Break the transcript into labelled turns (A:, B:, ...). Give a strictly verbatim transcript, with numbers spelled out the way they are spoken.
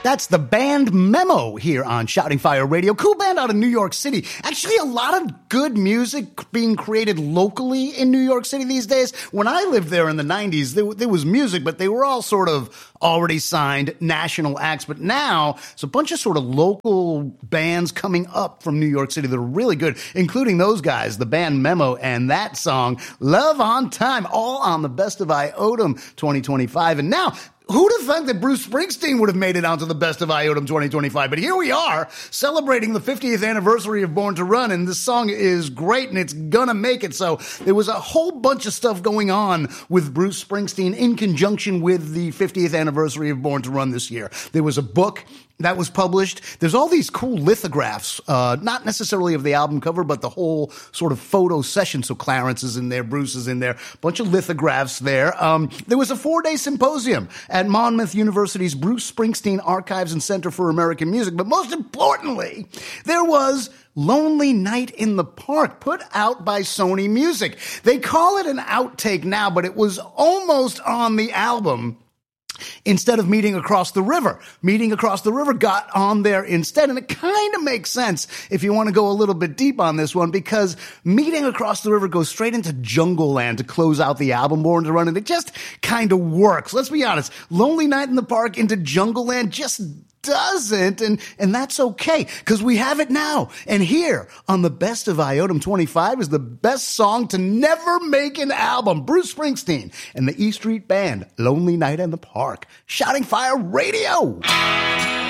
A: That's the band Memo here on Shouting Fire Radio. Cool band out of New York City. Actually, a lot of good music being created locally in New York City these days. When I lived there in the nineties, there, there was music, but they were all sort of already signed national acts. But now, it's a bunch of sort of local bands coming up from New York City that are really good, including those guys, the band Memo, and that song, Love on Time, all on the Best of Iotum twenty twenty-five. And now, who'd have thought that Bruce Springsteen would have made it onto the Best of Iotum twenty twenty-five? But here we are, celebrating the fiftieth anniversary of Born to Run, and this song is great, and it's gonna make it. So there was a whole bunch of stuff going on with Bruce Springsteen in conjunction with the fiftieth anniversary of Born to Run this year. There was a book that was published. There's all these cool lithographs, uh, not necessarily of the album cover, but the whole sort of photo session. So Clarence is in there, Bruce is in there, a bunch of lithographs there. Um, there was a four-day symposium at Monmouth University's Bruce Springsteen Archives and Center for American Music. But most importantly, there was Lonely Night in the Park, put out by Sony Music. They call it an outtake now, but it was almost on the album. Instead of Meeting Across the River. Meeting Across the River got on there instead, and it kind of makes sense if you want to go a little bit deep on this one, because Meeting Across the River goes straight into Jungle Land to close out the album Born to Run, and it just kind of works. Let's be honest. Lonely Night in the Park into Jungle Land just doesn't, and and that's okay, because we have it now. And here on the Best of Iotum twenty-five is the best song to never make an album. Bruce Springsteen and the E Street Band, Lonely Night in the Park. Shouting Fire Radio.